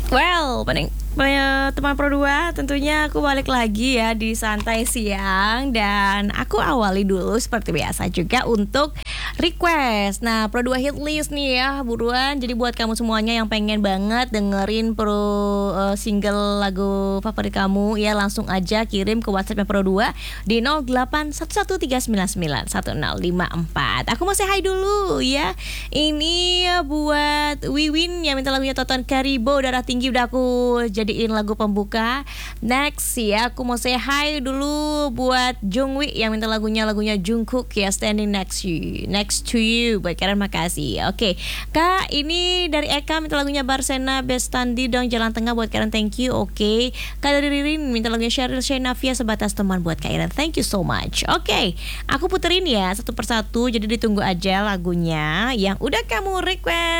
Well, teman Pro 2, tentunya aku balik lagi ya di Santai Siang. Dan aku awali dulu seperti biasa juga untuk request. Nah, Pro 2 hit list nih ya, buruan. Jadi buat kamu semuanya yang pengen banget dengerin single lagu favorit kamu, ya langsung aja kirim ke WhatsApp Pro 2 di 0811399154. Aku mau say hi dulu ya. Ini buat Wiwin yang minta lagunya Toton Karibo, Darah Tinggi, udah aku jadiin lagu pembuka. Next ya, aku mau say hi dulu buat Jungwi yang minta lagunya Jungkook ya, Standing Next to You. Buat kalian makasih. Oke, Kak, ini dari Eka minta lagunya Barsena Bestandi dong, Jalan Tengah, buat kalian thank you. Oke, Kak dari Ririn minta lagunya Sheryl Shenavia, Sebatas Teman, buat Kak Iren, thank you so much. Oke, aku puterin ya satu persatu, jadi ditunggu aja lagunya yang udah kamu request.